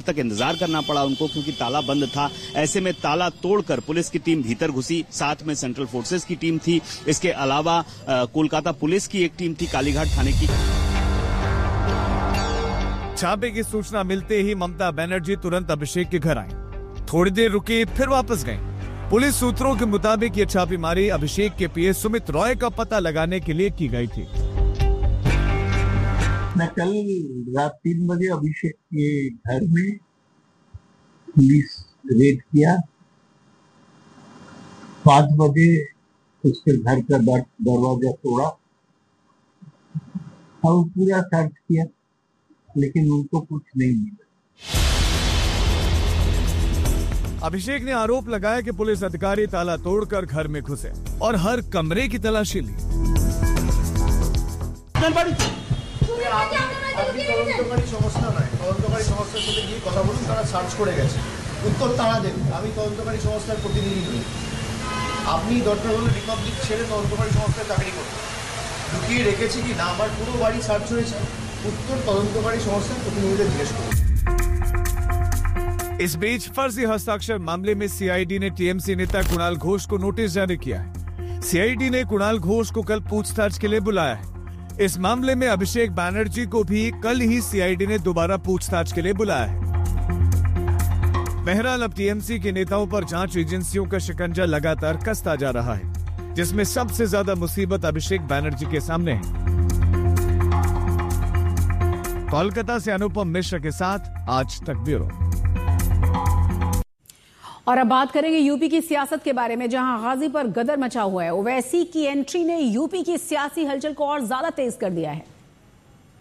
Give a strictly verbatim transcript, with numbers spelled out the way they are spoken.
तक इंतजार करना पड़ा उनको, क्योंकि ताला बंद था। ऐसे में ताला तोड़कर पुलिस की टीम भीतर घुसी, साथ में सेंट्रल फोर्सेस की टीम थी। इसके अलावा कोलकाता पुलिस की एक टीम थी, कालीघाट थाने की। छापे की सूचना मिलते ही ममता बनर्जी तुरंत अभिषेक के घर आई। थोड़ी देर रुकी, फिर वापस गए। पुलिस सूत्रों के मुताबिक ये छापेमारी अभिषेक के पीए सुमित रॉय का पता लगाने के लिए की गई थी। मैं कल रात तीन बजे अभिषेक के घर में पुलिस रेड किया। पांच बजे उसके घर का दरवाजा तोड़ा और पूरा सर्च किया, लेकिन उनको कुछ नहीं मिला। अभिषेक ने आरोप लगाया कि पुलिस अधिकारी ताला तोड़कर घर में घुसे और हर कमरे की तलाशी ली। সমস্যা নয়, তদন্তকারী সংস্থার সাথে গিয়ে কথা বলুন, তারা সার্চ করে গেছে, উত্তর তারা দেবে। আমি তদন্তকারী সংস্থার প্রতিনিধি নই। আপনি দরকার হলে রিপাবলিক ছেড়ে তদন্তকারী সংস্থায় চাকরি করুন। লুকিয়ে রেখেছি কি না আমার পুরো বাড়ি সার্চ হয়েছে, उत्तर तदंतकारी संस्था प्रतिनिधिদের জিজ্ঞেস করুন। इस बीच फर्जी हस्ताक्षर मामले में सीआईडी ने टीएमसी नेता कुणाल घोष को नोटिस जारी किया है। सीआईडी ने कुणाल घोष को कल पूछताछ के लिए बुलाया है। इस मामले में अभिषेक बनर्जी को भी कल ही सीआईडी ने दोबारा पूछताछ के लिए बुलाया है। बहरहाल अब टीएमसी के नेताओं पर जांच एजेंसियों का शिकंजा लगातार कसता जा रहा है, जिसमें सबसे ज्यादा मुसीबत अभिषेक बनर्जी के सामने है। कोलकाता से अनुपम मिश्र के साथ आज तक ब्यूरो। और अब बात करेंगे यूपी की सियासत के बारे में, जहां गाजी पर गदर मचा हुआ है। ओवैसी की एंट्री ने यूपी की सियासी हलचल को और ज्यादा तेज कर दिया है।